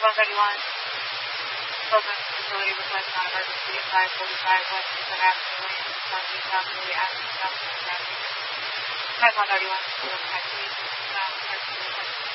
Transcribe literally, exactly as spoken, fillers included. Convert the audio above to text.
one thirty-one. Spoken facility request non-emergency at five forty-five West Newport Avenue, Northeast South Philly Avenue, South Philly Avenue. five one thirty-one, taxi, non-emergency request.